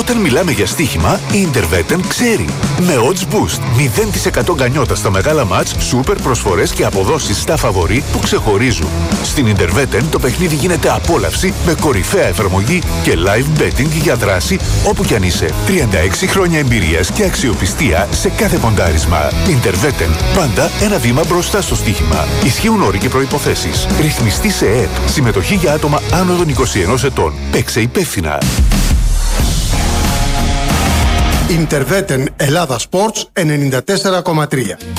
Όταν μιλάμε για στοίχημα, η Interveten ξέρει. Με odds boost, 0% γκανιότα στα μεγάλα μάτς, σούπερ προσφορές και αποδόσεις στα φαβορί που ξεχωρίζουν. Στην Interveten το παιχνίδι γίνεται απόλαυση με κορυφαία εφαρμογή και live betting για δράση όπου κι αν είσαι. 36 χρόνια εμπειρίας και αξιοπιστία σε κάθε ποντάρισμα. Interveten. Πάντα ένα βήμα μπροστά στο στοίχημα. Ισχύουν όροι και προϋποθέσεις. Ρυθμιστή σε ΕΕΠ. Συμμετοχή για άτομα άνω των 21 ετών. Παίξε υπεύθυνα. Interveten Ελλάδα Sports 94,3.